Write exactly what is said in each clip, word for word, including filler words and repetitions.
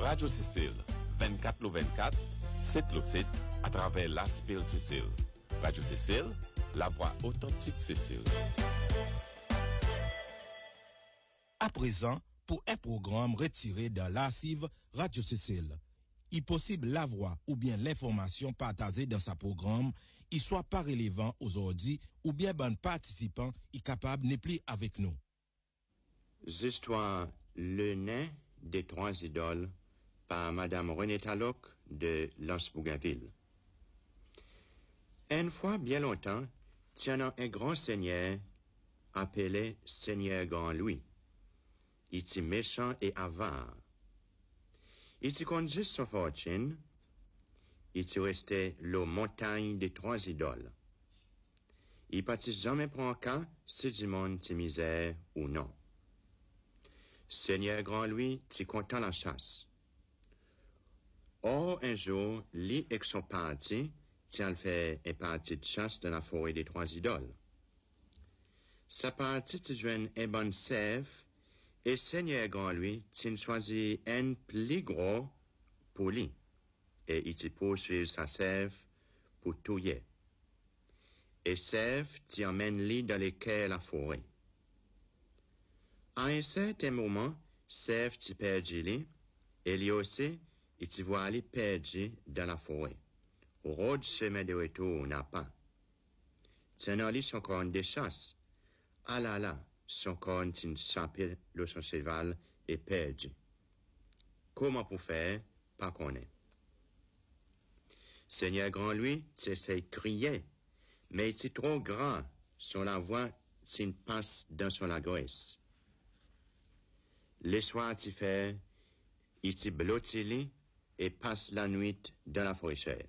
Radio Cécile, vingt-quatre le vingt-quatre, sept le sept, à travers l'Aspil Cécile. Radio Cécile, la voix authentique Cécile. À présent, pour un programme retiré dans l'archive Radio Cécile, il est possible la voix ou bien l'information partagée dans sa programme, il soit pas relevant aujourd'hui ou bien bon participant est capable n'est plus avec nous. Histoire Le nain des trois idoles par Madame Renée Talloc de Lens-Bougainville. Une fois bien longtemps, tiens un grand seigneur appelé Seigneur Grand Louis. Il était méchant et avare. Il était conduit sa fortune. Il était resté la montagne des trois idoles. Il ne partit jamais prendre cas si du monde était misère ou non. Seigneur Grand Louis était content la chasse. Or, un jour, lui et son parti, tient fait un parti de chasse dans la forêt des trois idoles. Sa partie te joint un bon sève, et Seigneur Grand Louis tient choisi un plus gros pour lui, et il te poursuit sa sève pour touiller. Et sève t'y emmène lui dans les quais de la forêt. À un certain moment, sève t'y perdit lui, et lui aussi, il t'y voit aller perdu dans la forêt. Au road chemin de retour n'a pas. Tenant lui son corne de chasse. Ah là là, son corne t'y chappé le son cheval et perdu. Comment pour faire, pas qu'on est. Seigneur Grand Louis, t'essaie crier, mais il est trop grand, son la voix t'y passe dans son la graisse. Les soirs t'y fait, il t'y blotti et passe la nuit dans la forêt.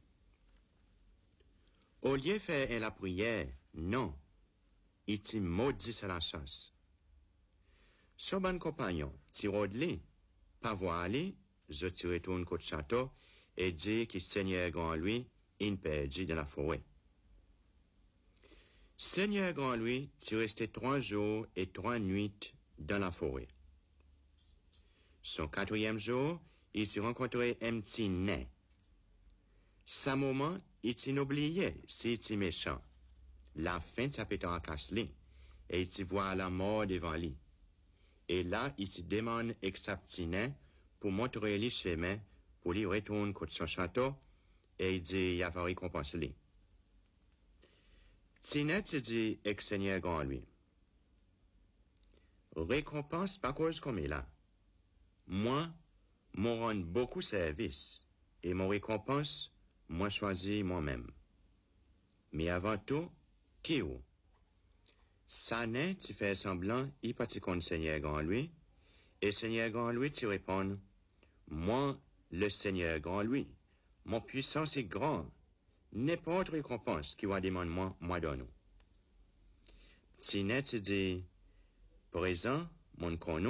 Au lieu de faire la prière, non, il t'y maudit à la chasse. Son bon compagnon, t'y rôde-li, pas voir aller, je t'y retourne côté château et dit que Seigneur Grand Louis est perdu dans la forêt. Seigneur Grand Louis t'y resté trois jours et trois nuits dans la forêt. Son quatrième jour, il s'y rencontrait un petit nain. Sa moment, il s'y oublié, s'il s'y méchant. La fin de sa pétard à casse-li, et il s'y voit la mort devant lui. Et là, il s'y demande avec sa petit nain pour montrer les chemin, pour lui retourner contre son château, et il dit, il va récompenser lui. Petit nain s'y dit avec Seigneur Grand Louis. Récompense pas cause comme il a. Moi, m'en rend beaucoup service, et mon récompense, moi choisi moi-même. Mais avant tout, qui ou? Ça n'est, tu fais semblant, il partit contre Seigneur Grand Louis, et Seigneur Grand Louis, tu réponds, moi, le Seigneur Grand Louis, mon puissance est grande, n'importe récompense qui va demander moi, moi donne. Si net, tu dis, présent, mon connu,